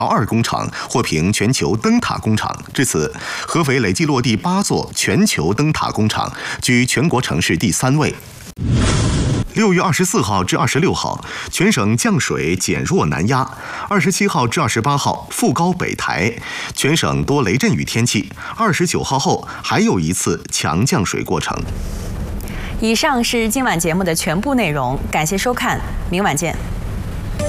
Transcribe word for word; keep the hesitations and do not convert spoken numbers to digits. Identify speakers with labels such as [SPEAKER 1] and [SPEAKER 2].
[SPEAKER 1] 二工厂获评全球灯塔工厂。至此，合肥累计落地八座全球灯塔工厂，居全国城市第三位。六月二十四号至二十六号，全省降水减弱南压；二十七号至二十八号，副高北抬，全省多雷阵雨天气。二十九号后还有一次强降水过程。
[SPEAKER 2] 以上是今晚节目的全部内容，感谢收看，明晚见。